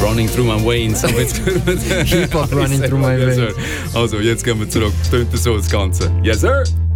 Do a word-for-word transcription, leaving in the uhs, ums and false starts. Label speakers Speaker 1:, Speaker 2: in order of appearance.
Speaker 1: Running Through My Veins.
Speaker 2: Hip-Hop Running Through My Veins.
Speaker 1: Also, jetzt gehen wir zurück. Tönt so das Ganze. Yes, sir!